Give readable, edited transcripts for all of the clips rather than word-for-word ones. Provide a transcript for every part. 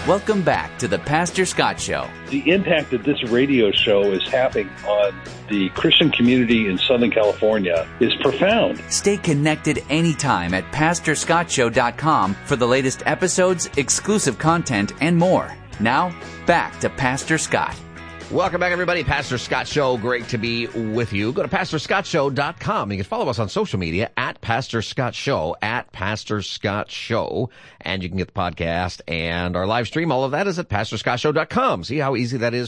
Welcome back to the Pastor Scott Show. The impact that this radio show is having on the Christian community in Southern California is profound. Stay connected anytime at PastorScottShow.com for the latest episodes, exclusive content, and more. Now, back to Pastor Scott. Welcome back, everybody. Pastor Scott Show. Great to be with you. Go to PastorScottShow.com. You can follow us on social media at Pastor Scott Show, at Pastor Scott Show. And you can get the podcast and our live stream. All of that is at PastorScottShow.com. See how easy that is?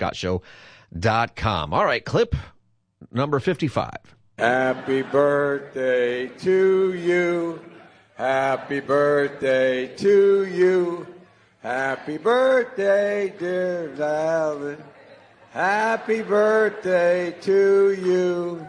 PastorScottShow.com. All right, clip number 55. Happy birthday to you. Happy birthday to you. Happy birthday, dear Alan. Happy birthday to you.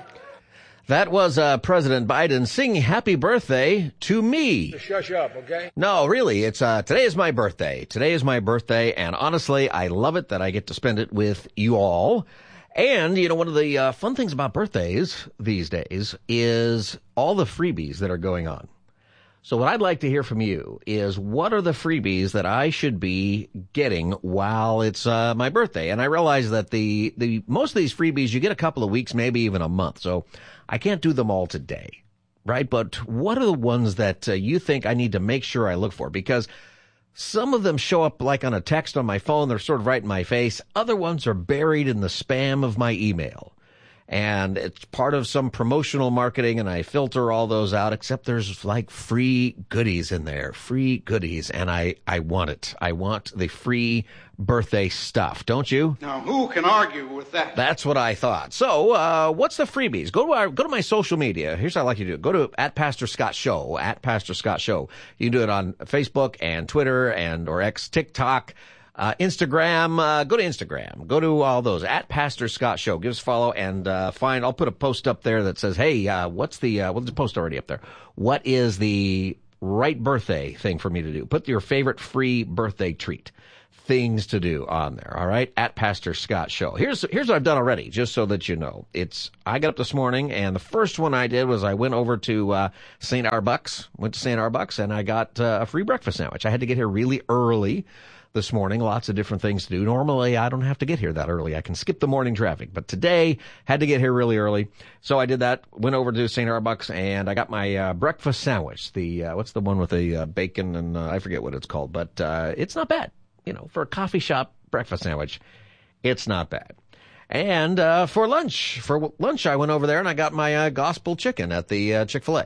That was President Biden singing happy birthday to me. Shush up, okay? No, really, it's today is my birthday. Today is my birthday, and honestly, I love it that I get to spend it with you all. And, you know, one of the fun things about birthdays these days is all the freebies that are going on. So what I'd like to hear from you is, what are the freebies that I should be getting while it's my birthday? And I realize that the most of these freebies, you get a couple of weeks, maybe even a month. So I can't do them all today, right? But what are the ones that you think I need to make sure I look for? Because some of them show up like on a text on my phone. They're sort of right in my face. Other ones are buried in the spam of my email. And it's part of some promotional marketing, and I filter all those out, except there's like free goodies in there, free goodies, and I want it. I want the free birthday stuff, don't you? Now, who can argue with that? That's what I thought. So, what's the freebies? Go to my social media. Here's how I like you to do it. Go to at Pastor Scott Show, at Pastor Scott Show. You can do it on Facebook and Twitter or X, TikTok. Instagram, go to Instagram, go to all those at Pastor Scott Show. Give us a follow and I'll put a post up there that says, hey, what's the post already up there? What is the right birthday thing for me to do? Put your favorite free birthday treat things to do on there. All right. At Pastor Scott Show. Here's what I've done already, just so that you know. I got up this morning, and the first one I did was I went over to St. Arbuck's, and I got a free breakfast sandwich. I had to get here really early this morning. Lots of different things to do. Normally, I don't have to get here that early. I can skip the morning traffic. But today, had to get here really early. So I did that, went over to St. Arbuck's, and I got my breakfast sandwich. What's the one with the bacon and I forget what it's called. But it's not bad. You know, for a coffee shop breakfast sandwich, it's not bad. And for lunch, I went over there and I got my gospel chicken at the Chick-fil-A.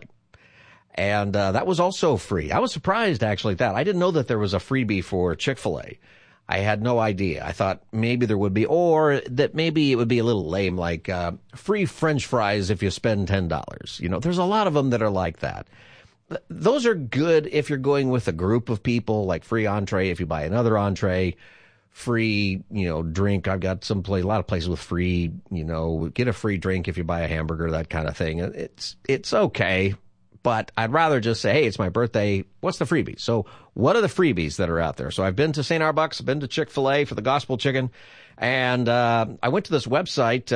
And that was also free. I was surprised, actually, at that. I didn't know that there was a freebie for Chick-fil-A. I had no idea. I thought maybe there would be, or that maybe it would be a little lame, like free French fries if you spend $10. You know, there's a lot of them that are like that. Those are good if you're going with a group of people, like free entree if you buy another entree, free, drink. I've got a lot of places with free, get a free drink if you buy a hamburger, that kind of thing. It's okay. But I'd rather just say, hey, it's my birthday. What's the freebies? So what are the freebies that are out there? So I've been to St. Arbuck's, been to Chick-fil-A for the gospel chicken. And I went to this website,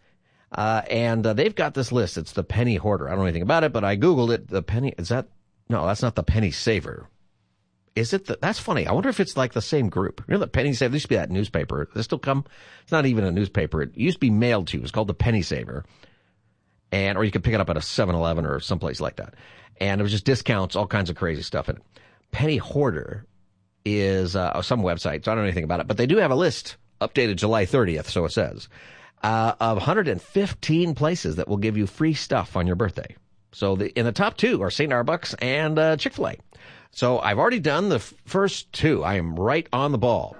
and they've got this list. It's the Penny Hoarder. I don't know anything about it, but I Googled it. No, that's not the Penny Saver. Is it? That's funny. I wonder if it's like the same group. You know, the Penny Saver, there used to be that newspaper. Does it still come? It's not even a newspaper. It used to be mailed to you. It's called the Penny Saver. Or you could pick it up at a 7-Eleven or someplace like that. And it was just discounts, all kinds of crazy stuff in it. Penny Hoarder is some website, so I don't know anything about it. But they do have a list, updated July 30th, so it says, of 115 places that will give you free stuff on your birthday. So in the top two are St. Arbuck's and Chick-fil-A. So I've already done the first two. I am right on the ball.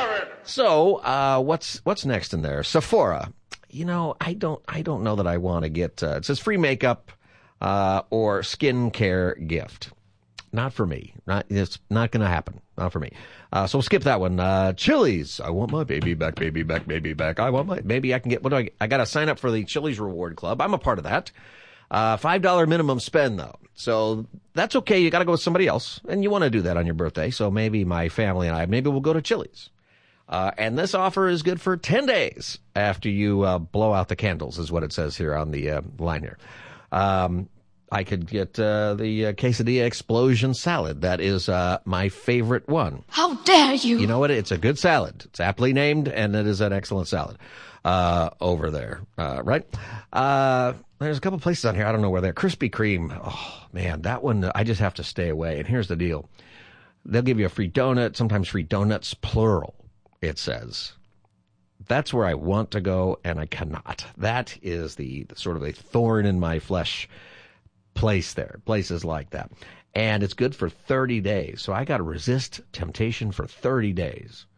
So what's next in there? Sephora. I don't know that I want to get, it says free makeup, or skincare gift. Not for me. It's not going to happen. Not for me. So we'll skip that one. Chili's. I want my baby back, baby back, baby back. Maybe I can get, I got to sign up for the Chili's Reward Club. I'm a part of that. $5 minimum spend though. So that's okay. You got to go with somebody else and you want to do that on your birthday. So maybe my family and maybe we'll go to Chili's. And this offer is good for 10 days after you blow out the candles, is what it says here on the line here. I could get the quesadilla explosion salad. That is my favorite one. How dare you? You know what? It's a good salad. It's aptly named, and it is an excellent salad over there, right? There's a couple places on here. I don't know where they're. Krispy Kreme. Oh, man, that one, I just have to stay away. And here's the deal. They'll give you a free donut, sometimes free donuts, plural, it says. That's where I want to go, and I cannot. That is the sort of a thorn in my flesh place there, places like that. And it's good for 30 days. So I got to resist temptation for 30 days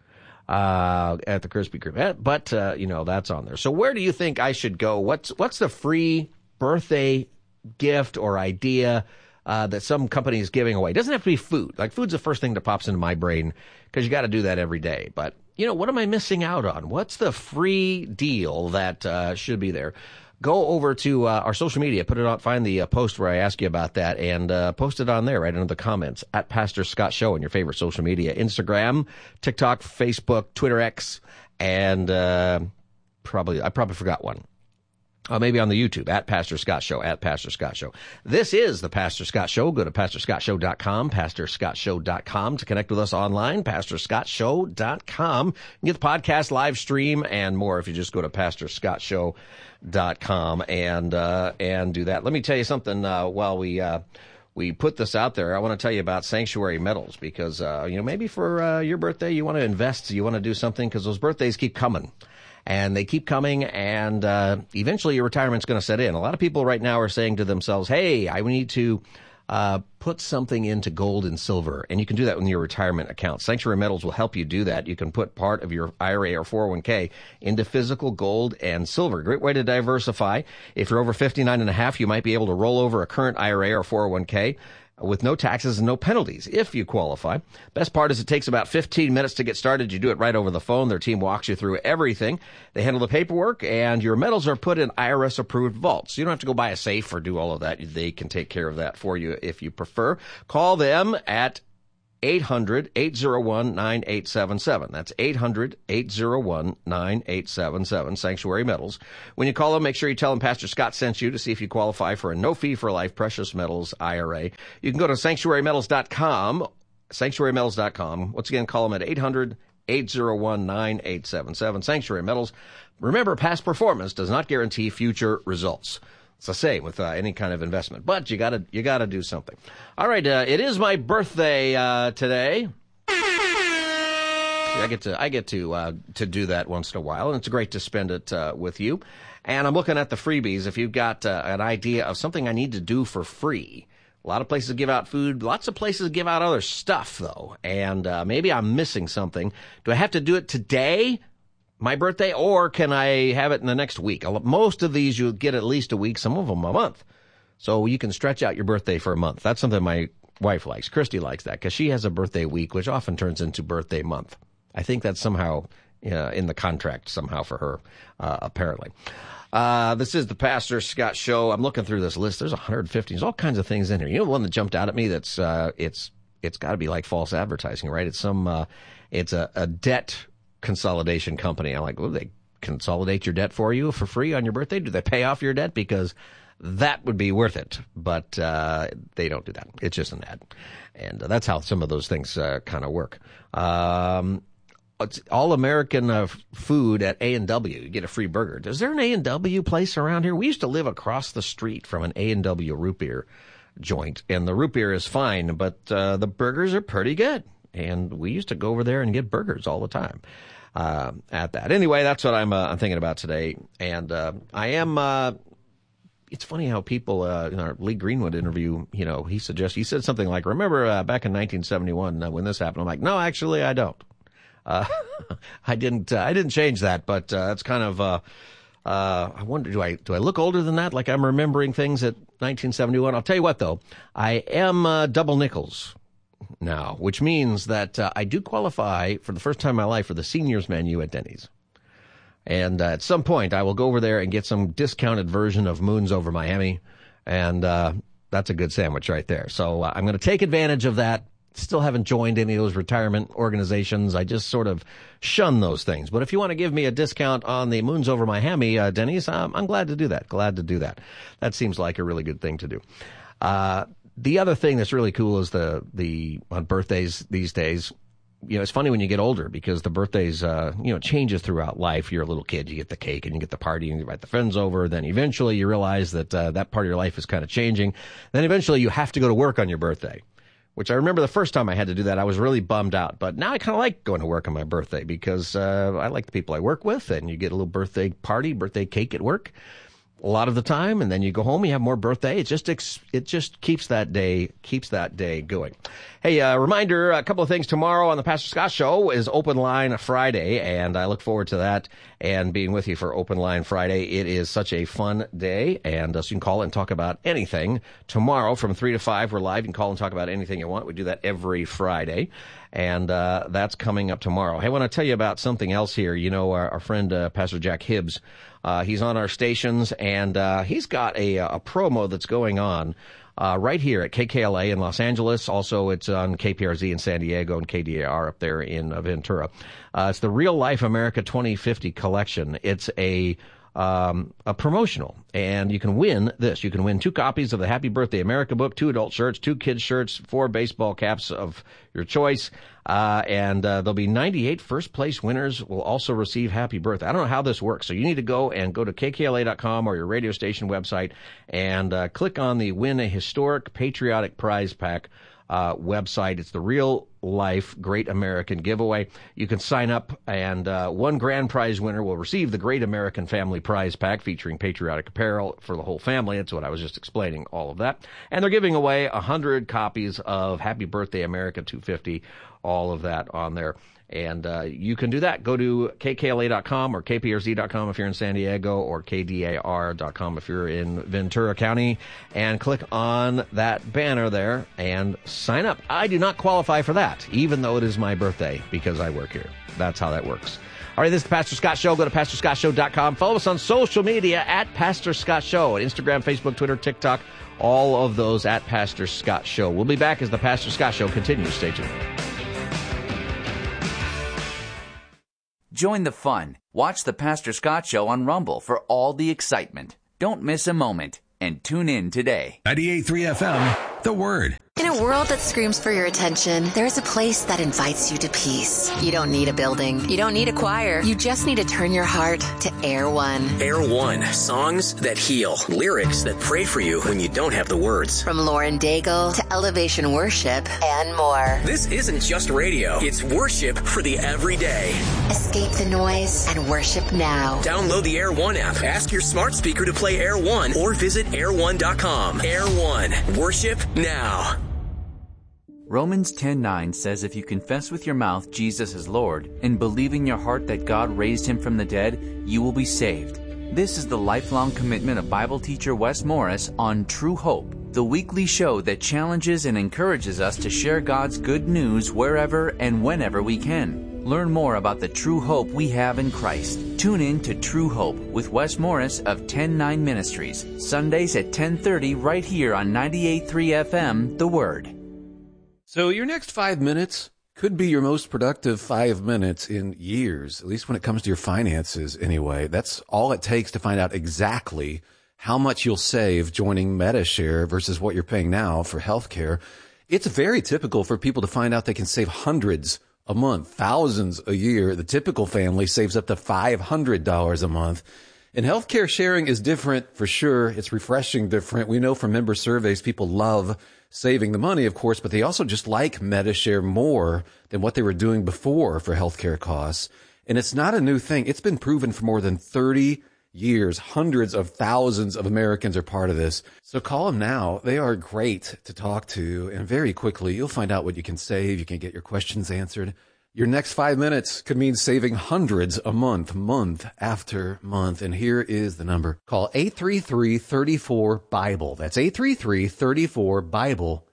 at the Krispy Kreme. But, that's on there. So where do you think I should go? What's the free birthday gift or idea that some company is giving away? It doesn't have to be food. Like, food's the first thing that pops into my brain because you got to do that every day. But, what am I missing out on? What's the free deal that should be there? Go over to our social media, put it on, find the post where I ask you about that, and post it on there right under the comments at Pastor Scott Show on your favorite social media, Instagram, TikTok, Facebook, Twitter X, and I probably forgot one. Maybe on the YouTube, at Pastor Scott Show, at Pastor Scott Show. This is the Pastor Scott Show. Go to PastorScottShow.com, PastorScottShow.com to connect with us online, PastorScottShow.com. You can get the podcast, live stream, and more if you just go to PastorScottShow.com and do that. Let me tell you something while we put this out there. I want to tell you about Sanctuary Metals because, maybe for your birthday you want to invest, you want to do something because those birthdays keep coming. And they keep coming, and eventually your retirement's going to set in. A lot of people right now are saying to themselves, hey, I need to put something into gold and silver. And you can do that in your retirement account. Sanctuary Metals will help you do that. You can put part of your IRA or 401k into physical gold and silver. Great way to diversify. If you're over 59 and a half, you might be able to roll over a current IRA or 401k with no taxes and no penalties if you qualify. Best part is it takes about 15 minutes to get started. You do it right over the phone. Their team walks you through everything. They handle the paperwork, and your metals are put in IRS-approved vaults. You don't have to go buy a safe or do all of that. They can take care of that for you if you prefer. Call them at 800-801-9877. That's 800-801-9877, Sanctuary Metals. When you call them, make sure you tell them Pastor Scott sent you to see if you qualify for a no-fee-for-life precious metals IRA. You can go to sanctuarymetals.com, sanctuarymetals.com. Once again, call them at 800-801-9877, Sanctuary Metals. Remember, past performance does not guarantee future results. It's the same with any kind of investment, but you gotta do something. All right, it is my birthday today. I get to do that once in a while, and it's great to spend it with you. And I'm looking at the freebies. If you've got an idea of something I need to do for free, a lot of places give out food. Lots of places give out other stuff, though. And maybe I'm missing something. Do I have to do it today? My birthday, or can I have it in the next week? Most of these you'll get at least a week, some of them a month. So you can stretch out your birthday for a month. That's something my wife likes. Christy likes that because she has a birthday week, which often turns into birthday month. I think that's somehow in the contract somehow for her, apparently. This is the Pastor Scott Show. I'm looking through this list. There's 150. There's all kinds of things in here. You know, the one that jumped out at me that's it's got to be like false advertising, right? It's it's a debt consolidation company. I'm like, well, they consolidate your debt for you for free on your birthday? Do they pay off your debt? Because that would be worth it. But they don't do that. It's just an ad. And that's how some of those things kind of work. It's all-American food at A&W. You get a free burger. Is there an A&W place around here? We used to live across the street from an A&W root beer joint. And the root beer is fine, but the burgers are pretty good. And we used to go over there and get burgers all the time at that. Anyway, that's what I'm thinking about today. And I am it's funny how people in our Lee Greenwood interview, he said something like, remember back in 1971 when this happened? I'm like, no, actually, I don't. I didn't change that, but it's kind of I wonder, do I look older than that? Like I'm remembering things at 1971? I'll tell you what, though. I am double nickels now, which means that I do qualify for the first time in my life for the seniors menu at Denny's. And at some point, I will go over there and get some discounted version of Moons Over Miami, and that's a good sandwich right there. So I'm going to take advantage of that Still haven't joined any of those retirement organizations. I just sort of shun those things. But if you want to give me a discount on the Moons Over My Hammy, Denny's, I'm glad to do that. Glad to do that. That seems like a really good thing to do. The other thing that's really cool is the on birthdays these days. It's funny when you get older because the birthdays, changes throughout life. You're a little kid, you get the cake and you get the party and you invite the friends over. Then eventually you realize that that part of your life is kind of changing. Then eventually you have to go to work on your birthday, which I remember the first time I had to do that, I was really bummed out. But now I kind of like going to work on my birthday because I like the people I work with, and you get a little birthday party, birthday cake at work a lot of the time, and then you go home, you have more birthday. It just keeps that day going. Hey, reminder, a couple of things. Tomorrow on the Pastor Scott Show is Open Line Friday, and I look forward to that and being with you for Open Line Friday. It is such a fun day, and so you can call and talk about anything. Tomorrow from 3 to 5, we're live. You can call and talk about anything you want. We do that every Friday, and that's coming up tomorrow. Hey, I want to tell you about something else here. Our friend Pastor Jack Hibbs, he's on our stations, and he's got a promo that's going on right here at KKLA in Los Angeles. Also, it's on KPRZ in San Diego and KDAR up there in Ventura. It's the Real Life America 2050 collection. It's a promotional, and you can win this. You can win 2 copies of the Happy Birthday America book, 2 adult shirts, 2 kids shirts, 4 baseball caps of your choice, and there'll be 98 first-place winners will also receive Happy Birthday. I don't know how this works, so you need to go to KKLA.com or your radio station website and click on the Win a Historic Patriotic Prize Pack website. It's the Real Life Great American Giveaway. You can sign up, and one grand prize winner will receive the Great American Family Prize Pack featuring patriotic apparel for the whole family. That's what I was just explaining, all of that. And they're giving away 100 copies of Happy Birthday America 250, all of that on there. And you can do that. Go to KKLA.com or KPRZ.com if you're in San Diego, or KDAR.com if you're in Ventura County, and click on that banner there and sign up. I do not qualify for that, even though it is my birthday, because I work here. That's how that works. All right, this is the Pastor Scott Show. Go to PastorScottShow.com. Follow us on social media at Pastor Scott Show, at Instagram, Facebook, Twitter, TikTok, all of those at Pastor Scott Show. We'll be back as the Pastor Scott Show continues. Stay tuned. Join the fun. Watch the Pastor Scott Show on Rumble for all the excitement. Don't miss a moment, and tune in today. 98.3 FM, The Word. In a world that screams for your attention, there's a place that invites you to peace. You don't need a building. You don't need a choir. You just need to turn your heart to Air One. Air One, songs that heal, lyrics that pray for you when you don't have the words. From Lauren Daigle to Elevation Worship and more. This isn't just radio. It's worship for the everyday. Escape the noise and worship now. Download the Air One app. Ask your smart speaker to play Air One or visit air1.com. Air One, worship now. Romans 10:9 says if you confess with your mouth Jesus is Lord and believe in your heart that God raised him from the dead, you will be saved. This is the lifelong commitment of Bible teacher Wes Morris on True Hope, the weekly show that challenges and encourages us to share God's good news wherever and whenever we can. Learn more about the true hope we have in Christ. Tune in to True Hope with Wes Morris of 10-9 Ministries, Sundays at 10:30 right here on 98.3 FM, The Word. So your next 5 minutes could be your most productive 5 minutes in years, at least when it comes to your finances anyway. That's all it takes to find out exactly how much you'll save joining Medi-Share versus what you're paying now for healthcare. It's very typical for people to find out they can save hundreds a month, thousands a year. The typical family saves up to $500 a month. And healthcare sharing is different for sure. It's refreshing different. We know from member surveys people love saving the money, of course, but they also just like Medi-Share more than what they were doing before for healthcare costs. And it's not a new thing. It's been proven for more than 30 years. Hundreds of thousands of Americans are part of this. So call them now. They are great to talk to. And very quickly, you'll find out what you can save. You can get your questions answered. Your next 5 minutes could mean saving hundreds a month, month after month. And here is the number. Call 833-34-BIBLE. That's 833-34-BIBLE.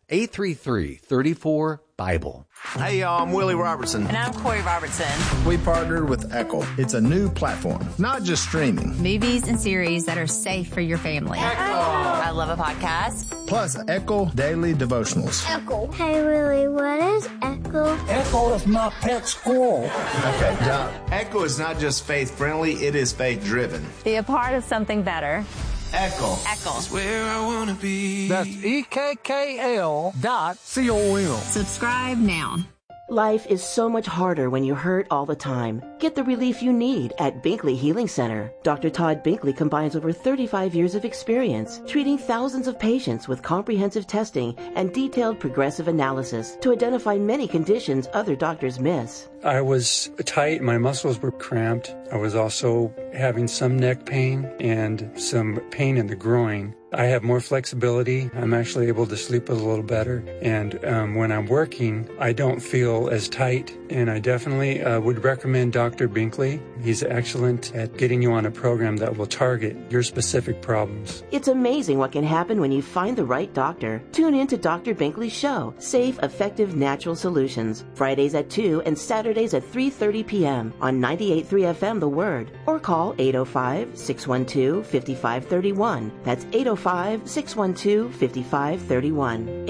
833-34-BIBLE. Hey, y'all, I'm Willie Robertson. And I'm Corey Robertson. We partnered with Echo. It's a new platform, not just streaming. Movies and series that are safe for your family. Echo. I love a podcast. plus Echo Daily Devotionals. Echo. Hey, Willie, what is Echo? Echo is my pet squirrel. Okay, now, Echo is not just faith-friendly, it is faith-driven. Be a part of something better. Echo. Echo. That's where I want to be. That's EKKL.com. Subscribe now. Life is so much harder when you hurt all the time. Get the relief you need at Binkley Healing Center. Dr. Todd Binkley combines over 35 years of experience treating thousands of patients with comprehensive testing and detailed progressive analysis to identify many conditions other doctors miss. I was tight, my muscles were cramped. I was also having some neck pain and some pain in the groin. I have more flexibility. I'm actually able to sleep a little better. And when I'm working, I don't feel as tight. And I definitely would recommend Dr. Binkley. He's excellent at getting you on a program that will target your specific problems. It's amazing what can happen when you find the right doctor. Tune in to Dr. Binkley's show, Safe, Effective, Natural Solutions, Fridays at 2 and Saturdays at 3:30 p.m. on 98.3 FM The Word. Or call 805-612-5531. That's 805-612-5531.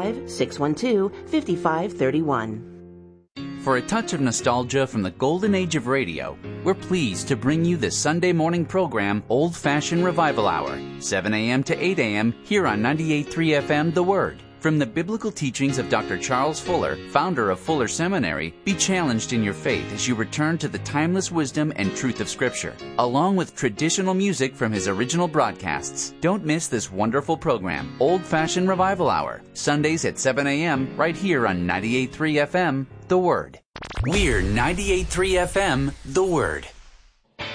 805-612-5531. For a touch of nostalgia from the golden age of radio, we're pleased to bring you the Sunday morning program Old Fashioned Revival Hour, 7 a.m. to 8 a.m. here on 98.3 FM The Word. From the biblical teachings of Dr. Charles Fuller, founder of Fuller Seminary, be challenged in your faith as you return to the timeless wisdom and truth of Scripture, along with traditional music from his original broadcasts. Don't miss this wonderful program, Old Fashioned Revival Hour, Sundays at 7 a.m. right here on 98.3 FM, The Word. We're 98.3 FM, The Word.